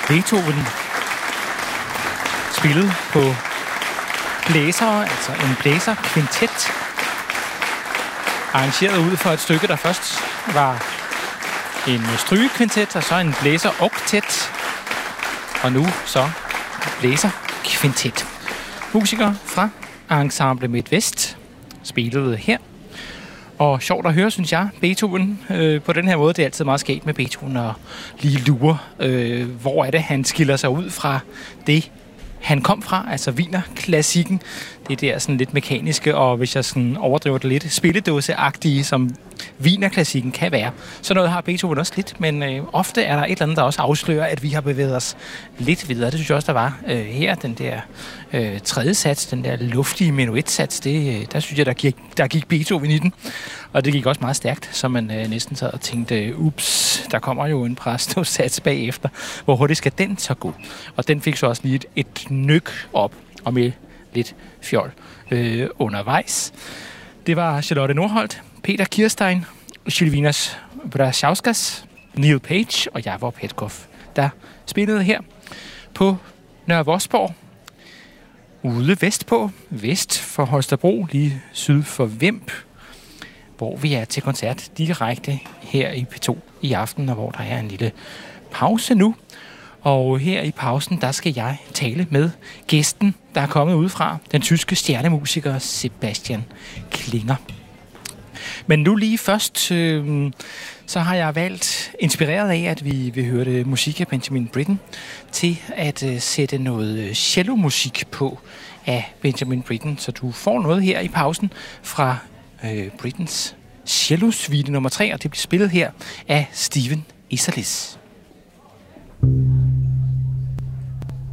Beethoven spillet på blæsere, altså en blæserkvintet, arrangeret ud for et stykke, der først var en strygekvintet, og så en blæseroktet, og nu så blæserkvintet. Musikere fra Ensemble Midtvest spillede her. Og sjovt at høre, synes jeg, Beethoven på den her måde. Det er altid meget skægt med Beethoven og lige lure, hvor er det, han skiller sig ud fra det, han kom fra, altså Wienerklassikken. Det er der sådan lidt mekaniske, og hvis jeg sådan overdriver det lidt, spilledåseagtige, som Wienerklassikken kan være. Så noget har Beethoven også lidt, men ofte er der et eller andet, der også afslører, at vi har bevæget os lidt videre. Det synes jeg også, der var her, den der tredje sats, den der luftige menuetsats, der synes jeg, der gik Beethoven i den. Og det gik også meget stærkt, så man næsten sad og tænkte, ups, der kommer jo en præsto-sats bagefter. Hvor hurtigt skal den så gå? Og den fik så også lige et nyk op, og med lidt fjol undervejs. Det var Charlotte Nordholt, Peter Kirstein, Sylvinas Brazauskas, Neil Page og Javor Petkov, der spillede her på Nørre Vosborg, ude vestpå, vest for Holstebro, lige syd for Vemb, hvor vi er til koncert direkte her i P2 i aften, og hvor der er en lille pause nu. Og her i pausen, der skal jeg tale med gæsten, der er kommet udefra, den tyske stjernemusiker Sebastian Klinger. Men nu lige først, så har jeg valgt, inspireret af, at vi hørte musik af Benjamin Britten, til at sætte noget cellomusik på af Benjamin Britten. Så du får noget her i pausen fra Brittens cellosuite nummer 3, og det bliver spillet her af Stephen Isserlis.